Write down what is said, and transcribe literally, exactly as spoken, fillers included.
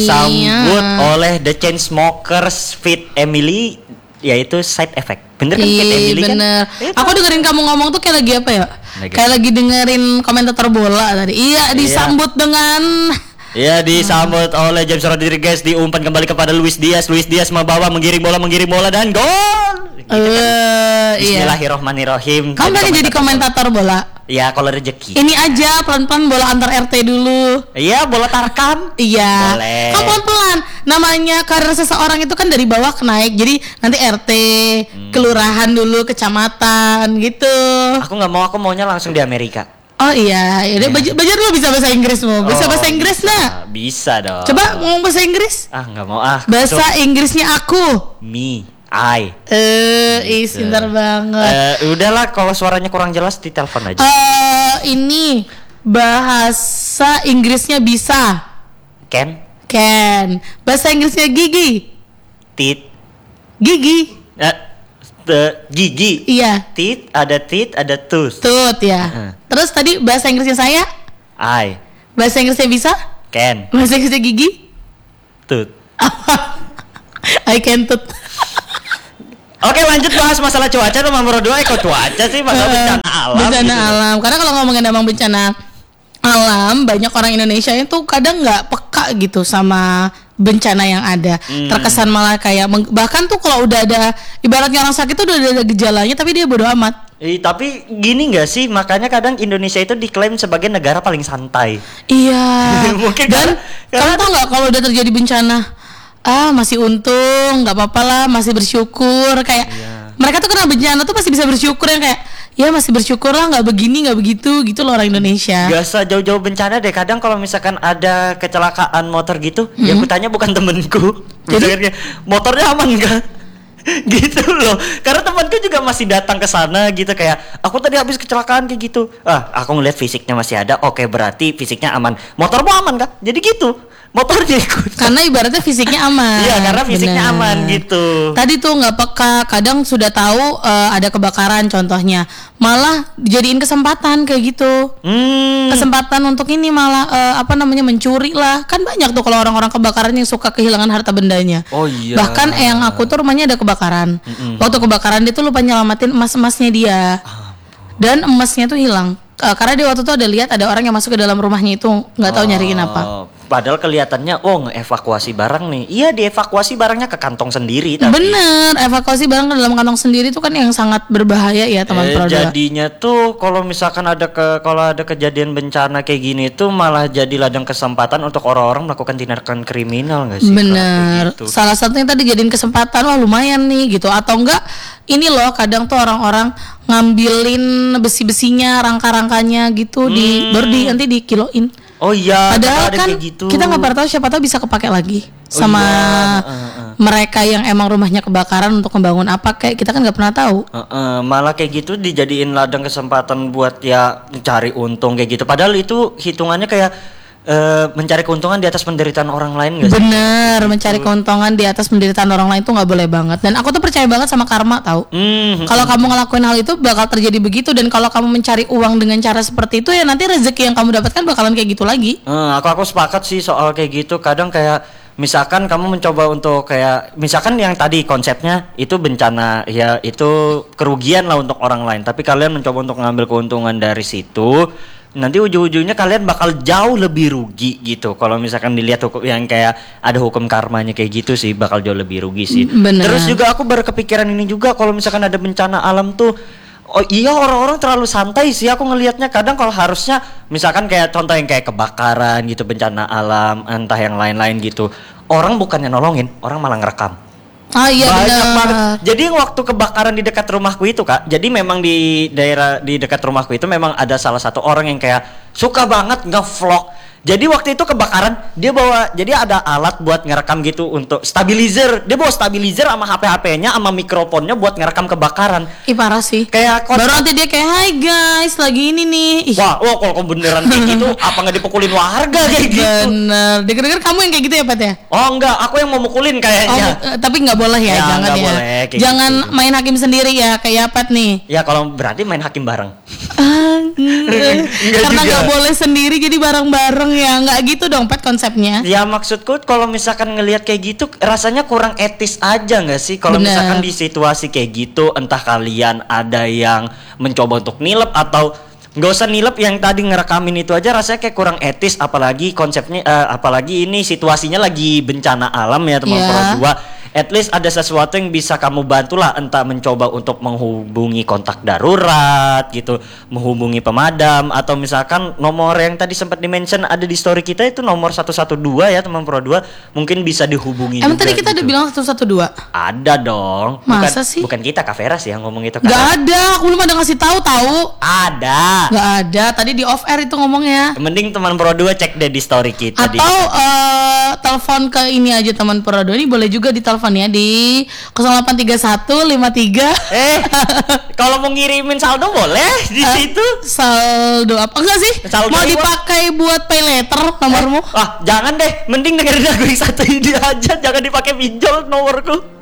Sambut oleh The Chainsmokers feat Emily, yaitu Side Effect. Bener kan feat Emily kan? Bener. Aku dengerin kamu ngomong tuh kayak lagi apa ya? Lagi. Kayak lagi dengerin komentator bola tadi. Iya, disambut iya. dengan Ya disambut hmm. oleh James Rodriguez, diumpan kembali kepada Luis Diaz. Luis Diaz membawa, menggiring bola, menggiring bola dan gol. Gitu uh, kan. Bismillahirrohmanirrohim. Kamu pengen jadi komentator bola? Ya kalau rezeki. Ini aja pelan-pelan bola antar R T dulu. Iya, bola tarkam. Iya. Boleh. Kamu pelan-pelan. Namanya karir seseorang itu kan dari bawah ke naik. Jadi nanti R T, hmm. kelurahan dulu, kecamatan gitu. Aku nggak mau, aku maunya langsung di Amerika. Oh iya, ya. Belajar dulu bisa bahasa Inggris mau. Bisa oh, bahasa Inggris lah. Bisa dong. Coba ngomong bahasa Inggris. Ah, nggak mau ah. Bahasa so, Inggrisnya aku. Me, I. Eh, uh, is pintar banget. Uh, udahlah, kalau suaranya kurang jelas ditelepon aja. Uh, ini bahasa Inggrisnya bisa. Ken. Ken. Bahasa Inggrisnya gigi. Tit. Gigi. Uh, The gigi. Iya. Teeth, ada teeth, ada tooth. Tooth ya. Uh-huh. Terus tadi bahasa Inggrisnya saya? I. Bahasa Inggrisnya bisa? Can. Bahasa Inggrisnya gigi? Tooth. I can tooth. Oke, lanjut bahas masalah cuaca. Nomor dua, ikut cuaca sih, masalah uh, bencana alam. Bencana gitu. alam. Karena kalau ngomongin emang bencana alam, banyak orang Indonesia itu kadang nggak peka gitu sama bencana yang ada. Hmm. Terkesan malah kayak bahkan tuh kalau udah ada ibaratnya orang sakit tuh udah ada gejalanya tapi dia bodo amat. Eh, tapi gini nggak sih, makanya kadang Indonesia itu diklaim sebagai negara paling santai. Iya. Mungkin dan kamu tau nggak kalau udah terjadi bencana, ah masih untung, nggak apa-apa lah, masih bersyukur kayak. Iya. Mereka tuh kena bencana tuh masih bisa bersyukur yang kayak ya masih bersyukur lah, nggak begini nggak begitu gitu loh orang Indonesia. Gak usah jauh-jauh bencana deh. Kadang kalau misalkan ada kecelakaan motor gitu, hmm. ya aku tanya bukan temenku. Jadi motornya aman nggak? Gitu loh. Karena temanku juga masih datang ke sana gitu kayak aku tadi habis kecelakaan kayak gitu. Ah, aku ngeliat fisiknya masih ada. Oke, berarti fisiknya aman. Motormu aman kan? Jadi gitu. Motornya ikut. Karena ibaratnya fisiknya aman. Iya, karena fisiknya Bener. aman gitu. Tadi tuh nggak peka, kadang sudah tahu uh, ada kebakaran contohnya, malah dijadiin kesempatan kayak gitu. Hmm. Kesempatan untuk ini malah uh, apa namanya mencuri lah. Kan banyak tuh kalau orang-orang kebakaran yang suka kehilangan harta bendanya. Oh iya. Bahkan yang aku tuh rumahnya ada kebakaran. Mm-mm. Waktu kebakaran dia tuh lupa nyelamatin emas-emasnya dia. Dan emasnya tuh hilang. Uh, karena dia waktu itu ada lihat ada orang yang masuk ke dalam rumahnya itu nggak tahu oh. nyariin apa. Padahal kelihatannya oh ngevakuasi barang nih. Iya, dievakuasi barangnya ke kantong sendiri tapi. Bener, evakuasi barang ke dalam kantong sendiri itu kan yang sangat berbahaya ya teman eh, Proda. Jadinya tuh kalau misalkan ada ke kalau ada kejadian bencana kayak gini tuh malah jadi ladang kesempatan untuk orang-orang melakukan tindakan kriminal nggak sih? Bener. Gitu. Salah satunya tadi jadiin kesempatan wah lumayan nih gitu atau enggak ini loh kadang tuh orang-orang ngambilin besi-besinya, rangka-rangkanya gitu hmm. di baru di nanti dikiloin. Oh iya, padahal kan gitu. Kita nggak pernah tahu siapa tahu bisa kepake lagi sama oh iya. uh, uh. mereka yang emang rumahnya kebakaran untuk membangun apa kayak kita kan nggak pernah tahu. Uh, uh, malah kayak gitu dijadiin ladang kesempatan buat ya cari untung kayak gitu. Padahal itu hitungannya kayak Uh, mencari keuntungan di atas penderitaan orang lain gak sih? Bener, mencari keuntungan di atas penderitaan orang lain tuh nggak boleh banget. Dan aku tuh percaya banget sama karma tau. Mm-hmm. Kalau kamu ngelakuin hal itu bakal terjadi begitu. Dan kalau kamu mencari uang dengan cara seperti itu ya nanti rezeki yang kamu dapatkan bakalan kayak gitu lagi. Uh, aku aku sepakat sih soal kayak gitu. Kadang kayak misalkan kamu mencoba untuk kayak misalkan yang tadi konsepnya itu bencana ya itu kerugian lah untuk orang lain. Tapi kalian mencoba untuk mengambil keuntungan dari situ. Nanti ujung-ujungnya kalian bakal jauh lebih rugi gitu. Kalau misalkan dilihat hukum yang kayak ada hukum karmanya kayak gitu sih bakal jauh lebih rugi sih. Bener. Terus juga aku berkepikiran ini juga kalau misalkan ada bencana alam tuh oh iya orang-orang terlalu santai sih aku ngelihatnya. Kadang kalau harusnya misalkan kayak contoh yang kayak kebakaran gitu bencana alam entah yang lain-lain gitu. Orang bukannya nolongin, orang malah ngerekam. Ah iya banyak banget. Jadi waktu kebakaran di dekat rumahku itu kak, jadi memang di daerah di dekat rumahku itu memang ada salah satu orang yang kayak suka banget nge-vlog. Jadi waktu itu kebakaran dia bawa, jadi ada alat buat ngerekam gitu untuk stabilizer. Dia bawa stabilizer sama H P-H P-nya sama mikrofonnya buat ngerekam kebakaran. Ih parah sih. Kayak konsep, baru nanti dia kayak hai guys lagi ini nih. Ih. Wah, wah kalau beneran kayak gitu apa nggak dipukulin warga kayak gitu? Bener. Dengar-dengar kamu yang kayak gitu ya Pat ya? Oh enggak, aku yang mau mukulin kayaknya. Oh, tapi nggak boleh ya, ya jangan ya. Boleh, jangan gitu. Main hakim sendiri ya kayak Pat nih. Ya kalau berarti main hakim bareng. Karena nggak boleh sendiri jadi bareng-bareng ya, nggak gitu dong Pet konsepnya. Ya maksudku kalau misalkan ngelihat kayak gitu rasanya kurang etis aja nggak sih kalau Bener. misalkan di situasi kayak gitu, entah kalian ada yang mencoba untuk nilep atau nggak usah nilep, yang tadi ngerekamin itu aja rasanya kayak kurang etis, apalagi konsepnya eh, apalagi ini situasinya lagi bencana alam ya teman Iya. Pro dua. At least ada sesuatu yang bisa kamu bantulah, entah mencoba untuk menghubungi kontak darurat gitu, menghubungi pemadam, atau misalkan nomor yang tadi sempat di-mention ada di story kita itu nomor satu satu dua ya teman Pro dua, mungkin bisa dihubungi Emang juga tadi kita gitu. udah bilang satu satu dua? Ada dong. Bukan, Masa sih? Bukan kita, Kak Vera sih yang ngomong itu. Gak ada, aku belum ada ngasih tahu tahu. Ada. Gak ada, tadi di off air itu ngomongnya. Mending teman Pro dua cek deh di story kita. Atau di... eh, telepon ke ini aja teman Pro dua, ini boleh juga ditelepon ya di nol delapan tiga satu lima tiga. Eh, kalau mau ngirimin saldo boleh di Eh, situ. Saldo apa enggak sih? Saldo Mau ini, dipakai buat pay later nomormu? Ah, jangan deh. Mending dengerin lagu yang satu ini aja. Jangan dipakai pinjol nomorku.